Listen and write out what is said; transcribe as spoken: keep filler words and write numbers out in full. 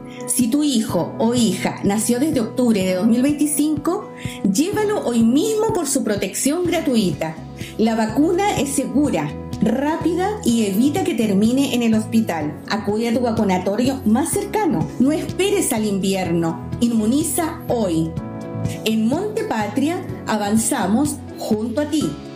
Si tu hijo o hija nació desde octubre de dos mil veinticinco, llévalo hoy mismo por su protección gratuita. La vacuna es segura, rápida y evita que termine en el hospital. Acude a tu vacunatorio más cercano. No esperes al invierno. Inmuniza hoy. En Monte Patria avanzamos junto a ti.